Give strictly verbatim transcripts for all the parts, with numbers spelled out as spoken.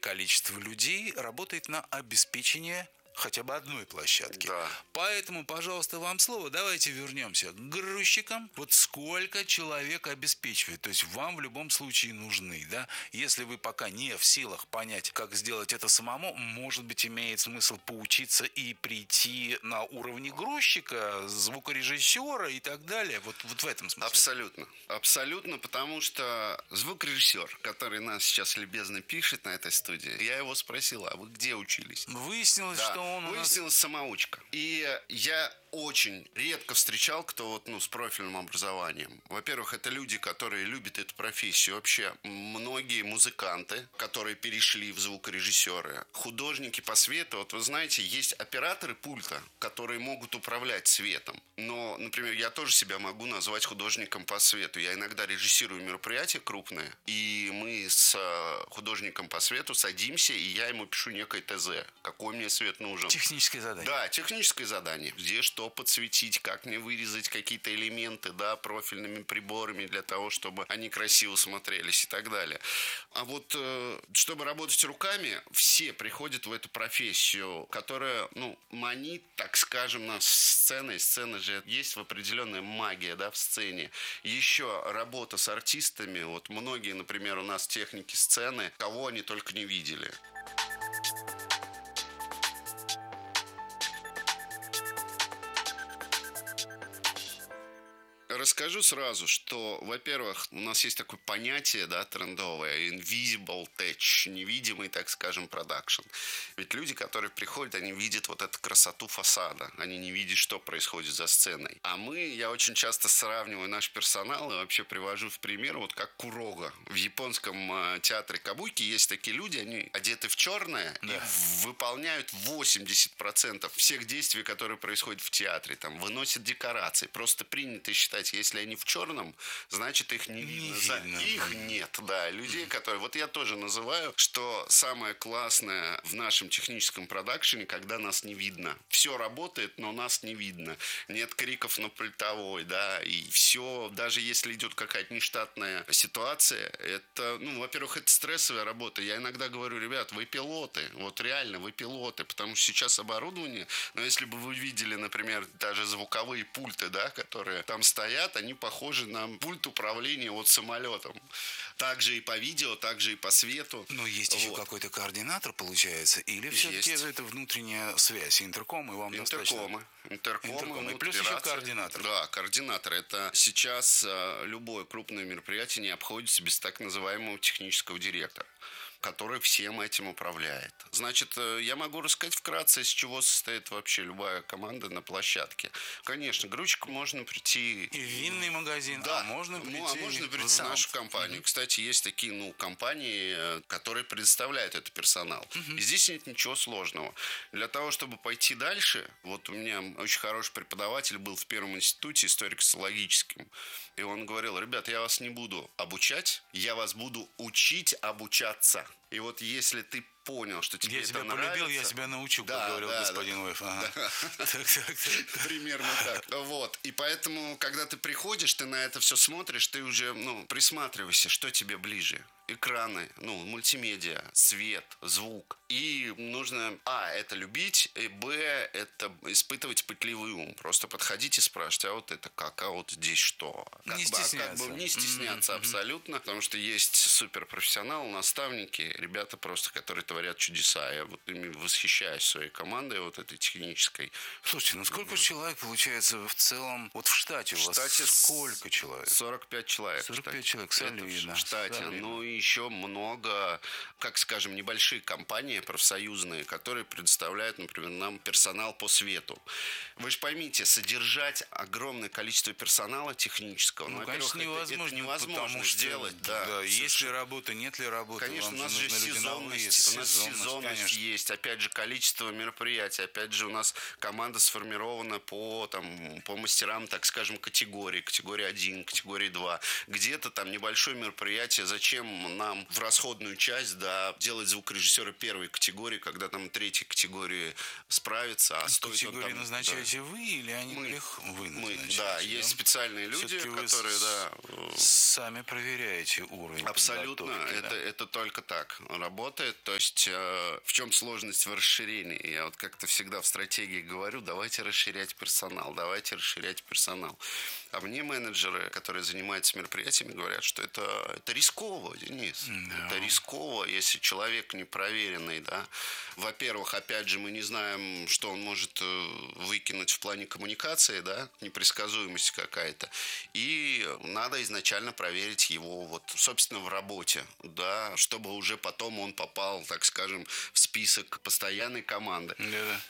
количество людей работает на обеспечение хотя бы одной площадки. Да. Поэтому, пожалуйста, вам слово. Давайте вернемся к грузчикам. Вот сколько человек обеспечивает? То есть вам в любом случае нужны, да? Если вы пока не в силах понять, как сделать это самому, может быть, имеет смысл поучиться и прийти на уровне грузчика, звукорежиссера и так далее. Вот, вот в этом смысле. Абсолютно. Абсолютно, потому что звукорежиссер, который нас сейчас любезно пишет на этой студии, я его спросил, а вы где учились? Выяснилось, Да. что он у нас... Выяснилась самоучка. И я очень редко встречал, кто вот, ну, с профильным образованием. Во-первых, это люди, которые любят эту профессию. Вообще, многие музыканты, которые перешли в звукорежиссеры, художники по свету. Вот вы знаете, есть операторы пульта, которые могут управлять светом. Но, например, я тоже себя могу назвать художником по свету. Я иногда режиссирую мероприятия крупные, и мы с художником по свету садимся, и я ему пишу некое ТЗ. Какой мне свет нужен. Техническое задание. Да, техническое задание. Где что подсветить, как мне вырезать какие-то элементы, да, профильными приборами для того, чтобы они красиво смотрелись и так далее. А вот э, чтобы работать руками, все приходят в эту профессию, которая, ну, манит, так скажем, нас сценой. Сцена же есть в определенная магия, да, в сцене. Еще работа с артистами. Вот многие, например, у нас техники сцены, кого они только не видели. Расскажу сразу, что, во-первых, у нас есть такое понятие, да, трендовое, invisible touch, невидимый, так скажем, продакшн. Ведь люди, которые приходят, они видят вот эту красоту фасада, они не видят, что происходит за сценой. А мы, я очень часто сравниваю наш персонал и вообще привожу в пример, вот как курога. В японском театре кабуки есть такие люди, они одеты в черное, да, и выполняют восемьдесят процентов всех действий, которые происходят в театре. Там выносят декорации. Просто принято считать, если они в черном, значит их не видно. Не видно. Их нет, да. Людей, которые... Вот я тоже называю, что самое классное в нашем техническом продакшене, когда нас не видно. Все работает, но нас не видно. Нет криков на пультовой, да, и все, даже если идет какая-то нештатная ситуация, это, ну, во-первых, это стрессовая работа. Я иногда говорю, ребят, вы пилоты, вот реально, вы пилоты, потому что сейчас оборудование, но если бы вы видели, например, даже звуковые пульты, да, которые там стоят, они похожи на пульт управления вот самолетом. Также и по видео, также и по свету. Но есть вот еще какой-то координатор, получается, или все-таки это внутренняя связь, интерком, и вам интеркомы. достаточно... Интеркомы. Интеркомы. И плюс еще координатор. Да, координатор. Это сейчас любое крупное мероприятие не обходится без так называемого технического директора, который всем этим управляет. Значит, я могу рассказать вкратце, из чего состоит вообще любая команда на площадке. Конечно, грузчиком можно прийти... И в винный магазин, да, а можно прийти, ну, а можно прийти в нашу компанию. Mm-hmm. Кстати, есть такие, ну, компании, которые предоставляют этот персонал. Mm-hmm. И здесь нет ничего сложного. Для того, чтобы пойти дальше, вот у меня очень хороший преподаватель был в первом институте историко-социологическим, и он говорил, ребят, я вас не буду обучать, я вас буду учить обучаться. И вот если ты понял, что тебе я это тебя нравится... полюбил, я тебя научу, да, как говорил да, господин да, Уэф. Ага. Да. Примерно так. Вот. И поэтому, когда ты приходишь, ты на это все смотришь, ты уже, ну, присматриваешься, что тебе ближе. Экраны, ну, мультимедиа, свет, звук. И нужно, а, это любить, и, б, это испытывать пытливый ум. Просто подходить и спрашивать, а вот это как, а вот здесь что? Как не бы, стесняться. А как бы не стесняться mm-hmm. абсолютно, потому что есть суперпрофессионалы, наставники, ребята просто, которые творят чудеса. Я вот ими восхищаюсь своей командой, вот этой технической. Слушайте, ну сколько mm-hmm. человек получается в целом, вот в штате у вас? В штате сколько человек? сорок пять человек. сорок пять человек, солидно. В штате. Солидно. Ну и еще много, как скажем, небольшие компании профсоюзные, которые предоставляют, например, нам персонал по свету. Вы же поймите, содержать огромное количество персонала технического, ну, ну, конечно, во-первых, невозможно, это, это невозможно что, сделать. Да, да, есть ли работа, нет ли работы. Конечно, вам у нас же сезонность, у нас сезонность есть, опять же, количество мероприятий, опять же, у нас команда сформирована по, там, по мастерам, так скажем, категории, категория один, категория два. Где-то там небольшое мероприятие, зачем нам в расходную часть, да, делать звукорежиссера первой категории, когда там третьей категории справится. А стоит категории там, назначаете да. вы или они мы, их вы мы, да, да, есть специальные люди, которые, да, сами проверяете уровень. Абсолютно, это, да? это только так. работает. То есть э, в чем сложность в расширении? Я вот как-то всегда в стратегии говорю, давайте расширять персонал, давайте расширять персонал. А мне менеджеры, которые занимаются мероприятиями, говорят, что это, это рисково, Денис. No. Это рисково, если человек непроверенный, да. Во-первых, опять же, мы не знаем, что он может выкинуть в плане коммуникации, да, непредсказуемость какая-то. И надо изначально проверить его, вот, собственно, в работе, да, чтобы уже потом он попал, так скажем, в список постоянной команды. Yeah.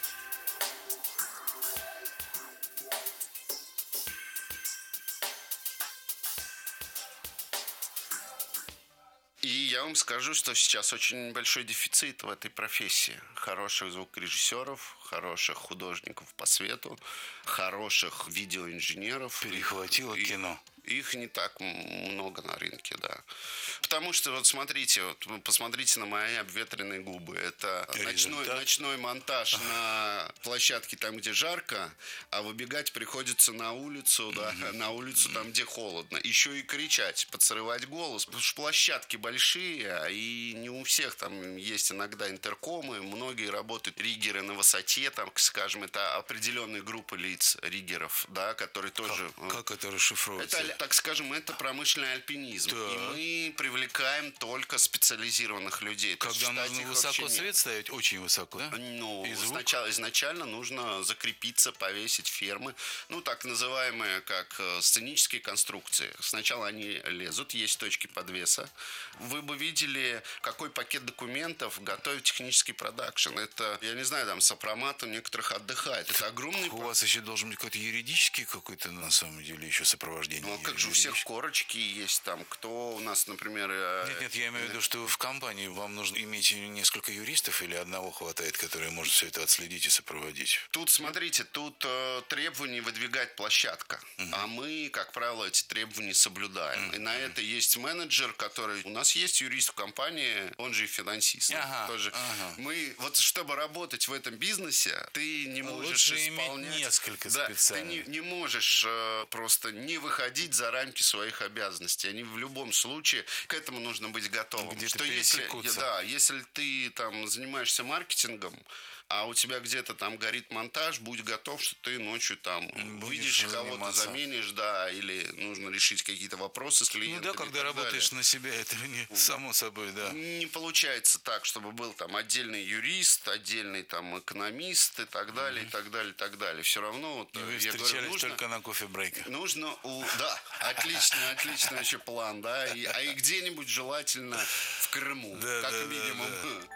И я вам скажу, что сейчас очень большой дефицит в этой профессии. Хороших звукорежиссеров, хороших художников по свету, хороших видеоинженеров. Перехватило и, кино. Их не так много на рынке, да. Потому что, вот смотрите, вот посмотрите на мои обветренные губы. Это ночной, ночной монтаж на площадке там, где жарко, а выбегать приходится на улицу, да, на улицу там, где холодно. Еще и кричать, подсрывать голос. Потому что площадки большие, и не у всех там есть иногда интеркомы. Многие работают риггеры на высоте, там, скажем, это определенные группы лиц риггеров, да, которые тоже... Как, как это расшифровывается? Это, так скажем, это промышленный альпинизм. Да. И мы привлекаем только специализированных людей. Когда нужно высоко свет ставить, очень высоко, да? Ну, сначала, изначально нужно закрепиться, повесить фермы. Ну, так называемые, как сценические конструкции. Сначала они лезут, есть точки подвеса. Вы бы видели, какой пакет документов готовит технический продакшн. Это, я не знаю, там, сопромат у некоторых отдыхает. Это огромный... У вас еще должен быть какой-то юридический какой-то, на самом деле, еще сопровождение. Ну, как же у всех корочки есть там. Кто у нас, например... Нет, нет, я имею в виду, что в компании вам нужно иметь несколько юристов или одного хватает, который может все это отследить и сопроводить? Тут, смотрите, тут э, требования выдвигать площадка. Uh-huh. А мы, как правило, эти требования соблюдаем. Uh-huh. И на это есть менеджер, который... У нас есть юрист в компании, он же и финансист. Uh-huh. Тоже. Uh-huh. Мы, вот чтобы работать в этом бизнесе, ты не можешь Лучше исполнять... иметь несколько да, специальных. Ты не, не можешь э, просто не выходить за рамки своих обязанностей. Они в любом случае, к этому нужно быть готовым. Где-то что если, пересекутся. да, если ты там занимаешься маркетингом, а у тебя где-то там горит монтаж, будь готов, что ты ночью там выйдешь, кого-то заменишь, да, или нужно решить какие-то вопросы с клиентами. Ну да, когда работаешь далее. На себя, это не само собой, да. Не получается так, чтобы был там отдельный юрист, отдельный там экономист и так далее, mm-hmm. и так далее, и так далее. Все равно... Вот, и вы я встречались говорю, нужно, только на кофе-брейках. Нужно, у, да, отличный, отличный вообще план, да, и, а и где-нибудь желательно в Крыму, да, как да, минимум. Да, да.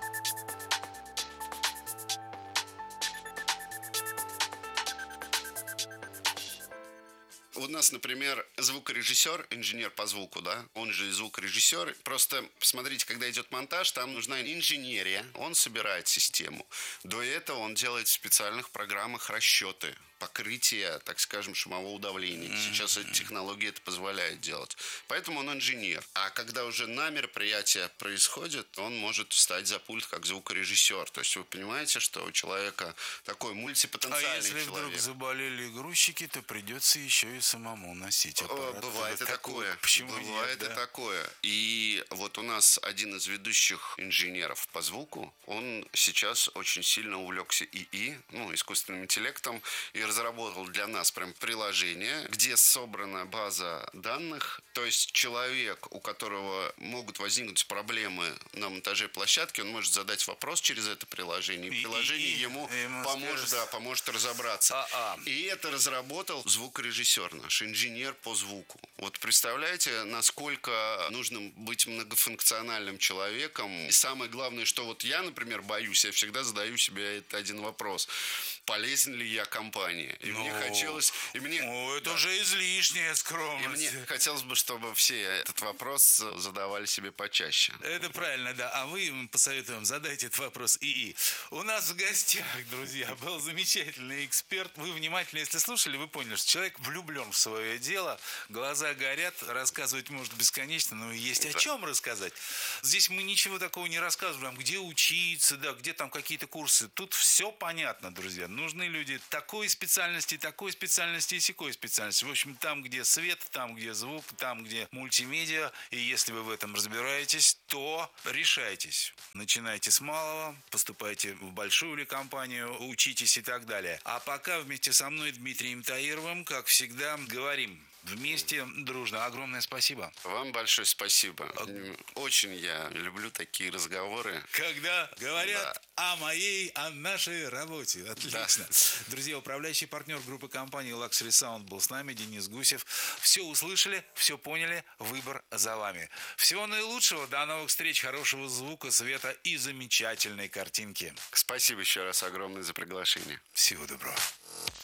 У нас, например, звукорежиссер, инженер по звуку, да, он же звукорежиссер. Просто, посмотрите, когда идет монтаж, там нужна инженерия, он собирает систему. До этого он делает в специальных программах расчеты, покрытие, так скажем, шумового давления. Mm-hmm. Сейчас эта технология это позволяет делать. Поэтому он инженер. А когда уже на мероприятие происходит, он может встать за пульт как звукорежиссер. То есть вы понимаете, что у человека такой мультипотенциальный человек. А если человек. вдруг заболели грузчики, то придется еще и самому носить аппарат. Бывает и такое. Почему Бывает нет, и да? такое. И вот у нас один из ведущих инженеров по звуку, он сейчас очень сильно увлекся ИИ, ну, искусственным интеллектом, и разработал для нас прям приложение, где собрана база данных. То есть человек, у которого могут возникнуть проблемы на монтаже площадки, он может задать вопрос через это приложение, и, и приложение и, и, ему, ему поможет, да, поможет разобраться. А-а. И это разработал звукорежиссер наш, инженер по звуку. Вот представляете, насколько нужно быть многофункциональным человеком. И самое главное, что вот я, например, боюсь, я всегда задаю себе этот один вопрос. Полезен ли я компании? И ну, мне хотелось... И мне, ну, это да, уже излишняя скромность. И мне хотелось бы, чтобы все этот вопрос задавали себе почаще. Это правильно, да. А вы им посоветуем, задайте этот вопрос ИИ. У нас в гостях, друзья, был замечательный эксперт. Вы внимательно, если слушали, вы поняли, что человек влюблен в свое дело, глаза горят, рассказывать может бесконечно, но есть да. о чем рассказать. Здесь мы ничего такого не рассказываем, где учиться, да, где там какие-то курсы. Тут все понятно, друзья. Нужны люди такой специальности, такой специальности и сякой специальности. В общем, там, где свет, там, где звук, там, где мультимедиа. И если вы в этом разбираетесь, то решайтесь. Начинайте с малого, поступайте в большую ли компанию, учитесь и так далее. А пока вместе со мной, Дмитрием Таировым, как всегда, говорим вместе, дружно. Огромное спасибо. Вам большое спасибо. Очень я люблю такие разговоры. Когда говорят Да. о моей, о нашей работе. Отлично. Да. Друзья, управляющий партнер группы компании Luxury Sound был с нами, Денис Гусев. Все услышали, все поняли, выбор за вами. Всего наилучшего, до новых встреч, хорошего звука, света и замечательной картинки. Спасибо еще раз огромное за приглашение. Всего доброго.